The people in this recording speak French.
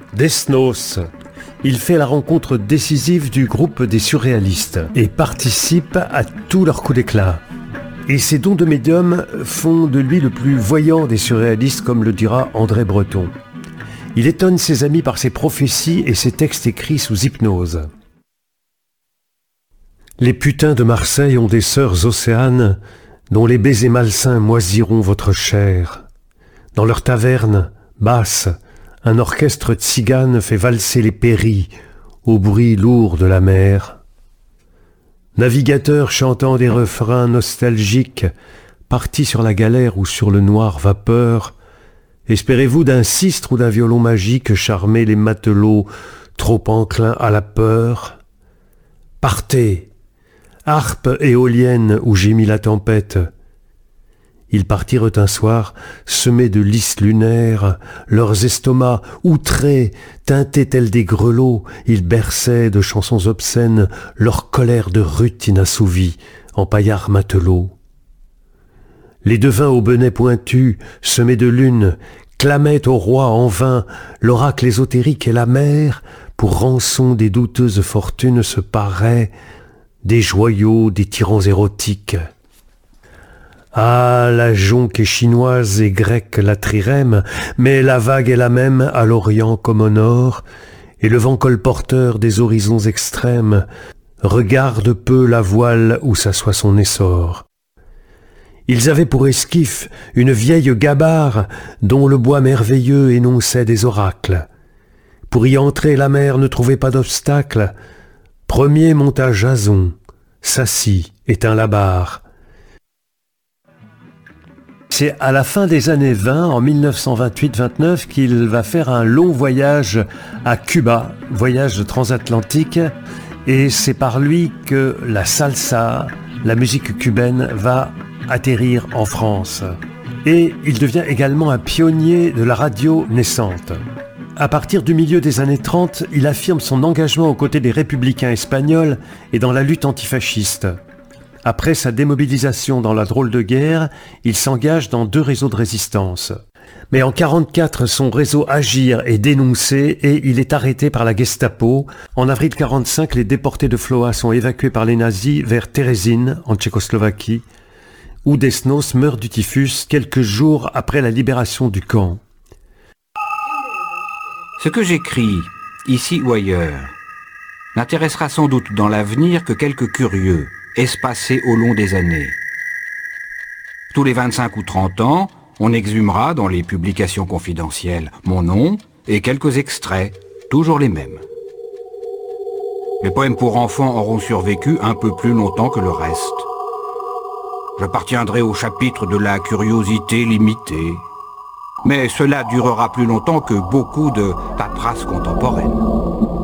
Desnos. Il fait la rencontre décisive du groupe des surréalistes et participe à tous leurs coups d'éclat. Et ses dons de médium font de lui le plus voyant des surréalistes, comme le dira André Breton. Il étonne ses amis par ses prophéties et ses textes écrits sous hypnose. Les putains de Marseille ont des sœurs océanes dont les baisers malsains moisiront votre chair. Dans leur taverne, basse, un orchestre tzigane fait valser les péris au bruit lourd de la mer. Navigateurs chantant des refrains nostalgiques, partis sur la galère ou sur le noir vapeur, espérez-vous d'un sistre ou d'un violon magique charmer les matelots trop enclins à la peur? Partez, harpe éolienne où gémit la tempête. Ils partirent un soir, semés de lys lunaires, leurs estomacs outrés, teintés tels des grelots, ils berçaient de chansons obscènes leur colère de rut inassouvie, en paillards matelots. Les devins au bonnet pointu, semés de lune, clamaient au roi en vain l'oracle ésotérique et la mer, pour rançon des douteuses fortunes se paraient des joyaux, des tyrans érotiques. Ah, la jonque est chinoise et grecque la trirème, mais la vague est la même à l'Orient comme au Nord, et le vent colporteur des horizons extrêmes regarde peu la voile où s'assoit son essor. Ils avaient pour esquif une vieille gabarre dont le bois merveilleux énonçait des oracles. Pour y entrer, la mer ne trouvait pas d'obstacle. Premier monta Jason, s'assit, éteint la barre. C'est à la fin des années 20, en 1928-29, qu'il va faire un long voyage à Cuba, voyage transatlantique, et c'est par lui que la salsa, la musique cubaine, va atterrir en France. Et il devient également un pionnier de la radio naissante. À partir du milieu des années 30, il affirme son engagement aux côtés des républicains espagnols et dans la lutte antifasciste. Après sa démobilisation dans la drôle de guerre, il s'engage dans 2 réseaux de résistance. Mais en 1944, son réseau Agir est dénoncé et il est arrêté par la Gestapo. En avril 1945, les déportés de Floa sont évacués par les nazis vers Terezín, en Tchécoslovaquie, où Desnos meurt du typhus quelques jours après la libération du camp. Ce que j'écris, ici ou ailleurs, n'intéressera sans doute dans l'avenir que quelques curieux, espacés au long des années. Tous les 25 ou 30 ans, on exhumera dans les publications confidentielles mon nom et quelques extraits, toujours les mêmes. Les poèmes pour enfants auront survécu un peu plus longtemps que le reste. J'appartiendrai au chapitre de la curiosité limitée. Mais cela durera plus longtemps que beaucoup de paperasses contemporaines.